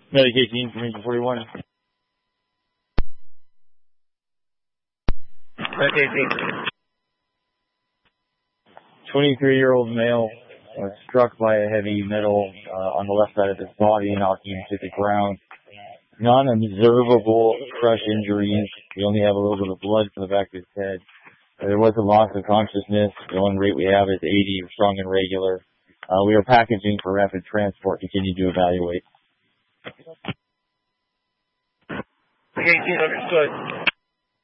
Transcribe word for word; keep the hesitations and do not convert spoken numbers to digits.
Medication from Region forty-one. twenty-three-year-old male was struck by a heavy metal uh, on the left side of his body, knocking him to the ground. Non-observable crush injuries. We only have a little bit of blood from the back of his head. Uh, there was a loss of consciousness. The only rate we have is eighty, strong and regular. Uh, we are packaging for rapid transport. Continue to evaluate. eighteen understood.